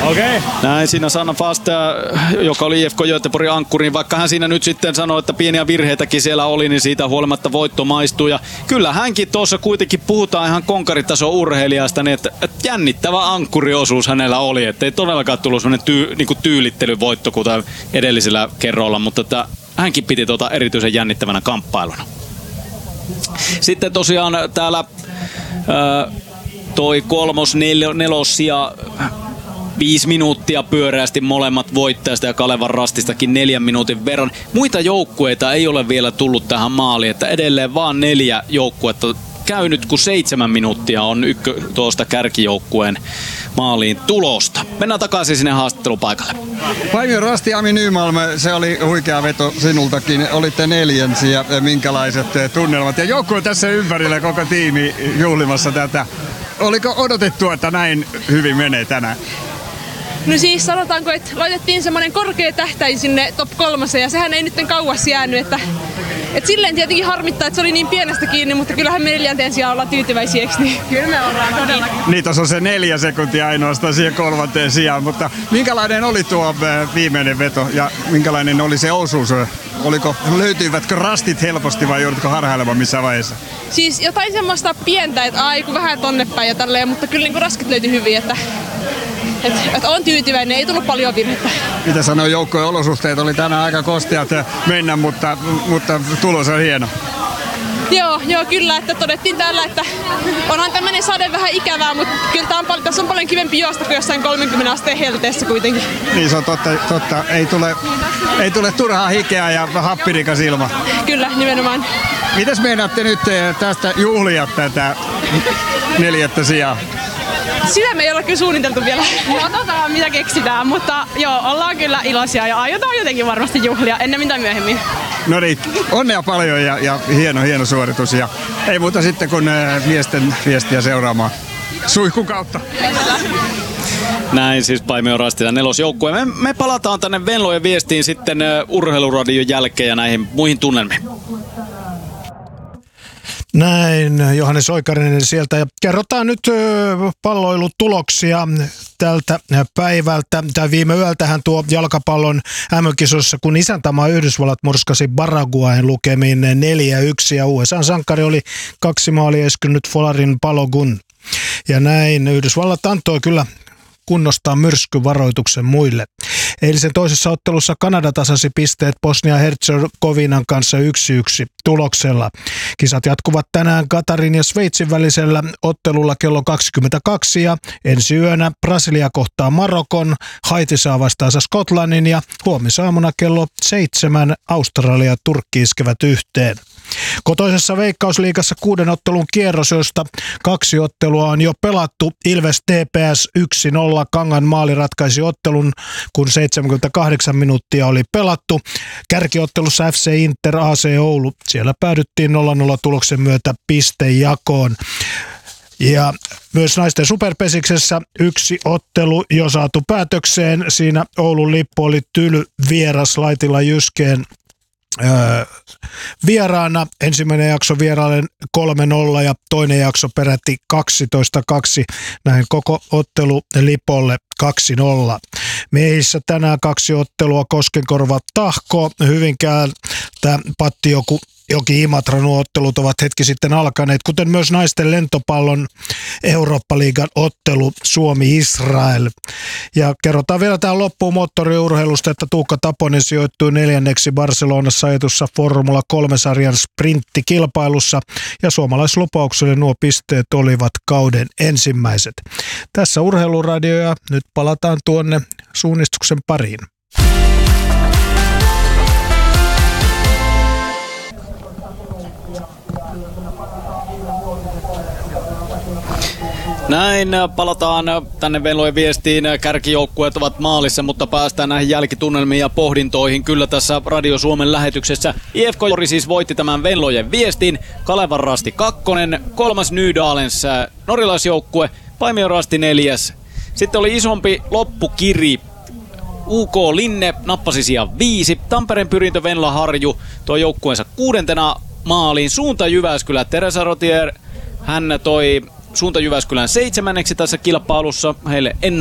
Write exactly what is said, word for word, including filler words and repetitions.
Okei. Okay. Näin siinä Sanna Fast, joka oli I F K Göteborgin ankkuri, niin vaikka hän siinä nyt sitten sanoi, että pieniä virheitäkin siellä oli, niin siitä huolimatta voitto maistuu. Ja kyllä hänkin tuossa kuitenkin puhutaan ihan konkaritason urheilijasta, niin että, että jännittävä ankkuriosuus hänellä oli, että ei todellakaan tullut sellainen tyy, niin kuin tyylittelyvoitto kuten edellisellä kerralla, mutta että hänkin piti tuota erityisen jännittävänä kamppailuna. Sitten tosiaan täällä ää, toi kolmos, nel, nelos ja viisi minuuttia pyöreästi molemmat voittajasta ja Kalevan Rastistakin neljän minuutin verran. Muita joukkueita ei ole vielä tullut tähän maaliin, että edelleen vaan neljä joukkuetta käynyt, kun seitsemän minuuttia on ykkö tuosta kärkijoukkueen maaliin tulosta. Mennään takaisin sinne haastattelupaikalle. Paimion Rasti, Ami Nymalm, se oli huikea veto sinultakin. Olitte neljänsi ja minkälaiset tunnelmat? Ja joukkue tässä ympärillä, koko tiimi juhlimassa tätä. Oliko odotettu, että näin hyvin menee tänään? No siis sanotaanko, että laitettiin semmoinen korkea tähtäin sinne top kolmoseen ja sehän ei nyt kauas jäänyt, että et silleen tietenkin harmittaa, että se oli niin pienestä kiinni, mutta kyllähän me neljänteen sijaan ollaan tyytyväisiä, eikö niin? Kyllä me ollaan todellakin. Niin, tuossa on se neljä sekuntia ainoastaan siihen kolmanteen sijaan, mutta minkälainen oli tuo viimeinen veto ja minkälainen oli se osuus? Oliko, löytyivätkö rastit helposti vai joudutko harhailemaan missään vaiheessa? Siis jotain semmoista pientä, että aiku vähän tonne päin ja tälleen, mutta kyllä niin raskit löytyi hyvin, että et, et on tyytyväinen, ei tullut paljon virhettä. Mitä sanoi joukkojen olosuhteet? Oli tänään aika kosteat mennä, mutta, mutta tulos on hieno. Joo, joo, kyllä, että todettiin täällä, että onhan tämmöinen sade vähän ikävää, mutta kyllä tää on paljon, tässä on paljon kivempi juosta kuin jossain kolmenkymmenen asteen helteessä kuitenkin. Niin se on totta, totta. Ei, tule, ei tule turhaa hikeä ja happirikas ilma. Kyllä, nimenomaan. Mitäs meinaatte nyt tästä juhlia tätä neljättä sijaa? Sitä me ei ole kyllä suunniteltu vielä. Katsotaan mitä keksitään, mutta joo, ollaan kyllä iloisia ja aiotaan jotenkin varmasti juhlia ennemmin tai myöhemmin. No niin, onnea paljon ja, ja hieno, hieno suoritus ja ei muuta sitten kuin miesten viestiä seuraamaan suihkun kautta. Näin siis Paimion Rasti ja nelosjoukkue. Me, me palataan tänne Venlojen viestiin sitten urheiluradion jälkeen ja näihin muihin tunnelmiin. Näin, Johannes Oikarinen sieltä. Ja kerrotaan nyt palloilutuloksia tältä päivältä. Tai viime yöltähän tuo jalkapallon M M-kisossa, kun isäntämaa Yhdysvallat murskasi Paraguayn lukemiin neljä yksi. Ja U S A:n sankari oli kaksi maalia eskynyt Folarin Balogun. Ja näin Yhdysvallat antoi kyllä kunnostaa myrskyvaroituksen muille. Eilisen toisessa ottelussa Kanada tasasi pisteet Bosnia-Herzegovinan kanssa yksi yksi tuloksella. Kisat jatkuvat tänään Katarin ja Sveitsin välisellä ottelulla kello kaksikymmentäkaksi ja ensi yönä Brasilia kohtaa Marokon, Haiti saa vastaansa Skotlannin ja huomisaamuna kello seitsemän Australia ja Turkki iskevät yhteen. Kotoisessa Veikkausliigassa kuuden ottelun kierros, josta kaksi ottelua on jo pelattu. Ilves T P S yksi nolla. Kangan maali ratkaisi ottelun, kun seitsemänkymmentäkahdeksan minuuttia oli pelattu. Kärkiottelussa F C Inter A C Oulu. Siellä päädyttiin nolla nolla tuloksen myötä pistejakoon. Ja myös naisten superpesiksessä yksi ottelu jo saatu päätökseen. Siinä Oulun lippu oli tyly vieras Laitila Jyskeen Öö, vieraana. Ensimmäinen jakso vieraalle kolme nolla ja toinen jakso peräti kaksitoista kaksi. Näin koko ottelu Lipolle kaksi nolla. Miehissä tänään kaksi ottelua Koskenkorva Tahko. Hyvinkään tämä Patti joku Joki-Imatra, nuo ottelut ovat hetki sitten alkaneet, kuten myös naisten lentopallon Eurooppa-liigan ottelu Suomi-Israel. Ja kerrotaan vielä tähän loppuun moottoriurheilusta, että Tuukka Taponen sijoittui neljänneksi Barcelonassa ajetussa Formula kolme-sarjan sprinttikilpailussa, ja suomalaislupaukselle nuo pisteet olivat kauden ensimmäiset. Tässä Urheiluradio ja nyt palataan tuonne suunnistuksen pariin. Näin palataan tänne Venlojen viestiin. Kärkijoukkueet ovat maalissa, mutta päästään näihin jälkitunnelmiin ja pohdintoihin. Kyllä tässä Radio Suomen lähetyksessä I F K Jori siis voitti tämän Venlojen viestin. Kalevan Rasti kakkonen, kolmas Nydalens norjalaisjoukkue, Paimion Rasti neljäs. Sitten oli isompi loppukiri. U K Linne nappasi sijaan viisi. Tampereen Pyrintö Venla Harju toi joukkueensa kuudentena maaliin. Suunta Jyväskylä Teresa Rotier, hän toi Suunta Jyväskylän seitsemänneksi tässä kilpailussa. Heille